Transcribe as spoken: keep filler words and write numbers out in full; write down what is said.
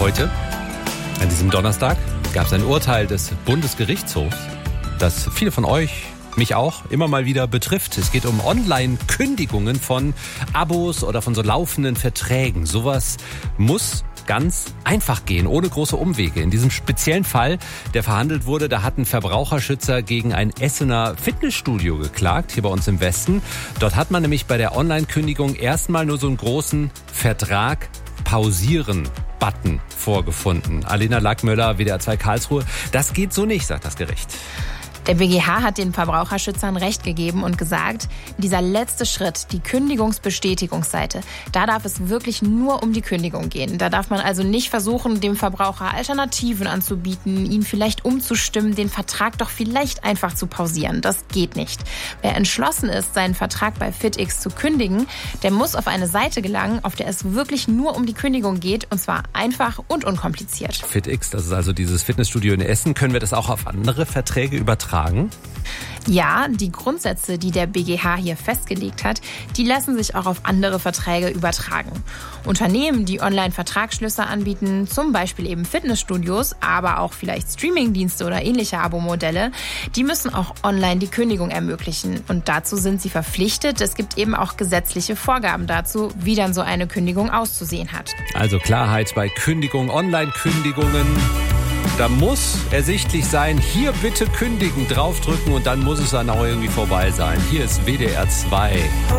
Heute, an diesem Donnerstag, gab es ein Urteil des Bundesgerichtshofs, das viele von euch, mich auch, immer mal wieder betrifft. Es geht um Online-Kündigungen von Abos oder von so laufenden Verträgen. Sowas muss ganz einfach gehen, ohne große Umwege. In diesem speziellen Fall, der verhandelt wurde, da hatten Verbraucherschützer gegen ein Essener Fitnessstudio geklagt, hier bei uns im Westen. Dort hat man nämlich bei der Online-Kündigung erstmal nur so einen großen Vertrag pausieren Button vorgefunden. Alena Lackmöller, W D R zwei Karlsruhe. Das geht so nicht, sagt das Gericht. Der B G H hat den Verbraucherschützern Recht gegeben und gesagt, dieser letzte Schritt, die Kündigungsbestätigungsseite, da darf es wirklich nur um die Kündigung gehen. Da darf man also nicht versuchen, dem Verbraucher Alternativen anzubieten, ihn vielleicht umzustimmen, den Vertrag doch vielleicht einfach zu pausieren. Das geht nicht. Wer entschlossen ist, seinen Vertrag bei FitX zu kündigen, der muss auf eine Seite gelangen, auf der es wirklich nur um die Kündigung geht, und zwar einfach und unkompliziert. FitX, das ist also dieses Fitnessstudio in Essen. Können wir das auch auf andere Verträge übertragen? Ja, die Grundsätze, die der B G H hier festgelegt hat, die lassen sich auch auf andere Verträge übertragen. Unternehmen, die Online-Vertragsschlüsse anbieten, zum Beispiel eben Fitnessstudios, aber auch vielleicht Streamingdienste oder ähnliche Abo-Modelle, die müssen auch online die Kündigung ermöglichen. Und dazu sind sie verpflichtet. Es gibt eben auch gesetzliche Vorgaben dazu, wie dann so eine Kündigung auszusehen hat. Also Klarheit bei Kündigung, Online-Kündigungen. Da muss ersichtlich sein, hier bitte kündigen, draufdrücken und dann muss es dann auch irgendwie vorbei sein. Hier ist W D R zwei.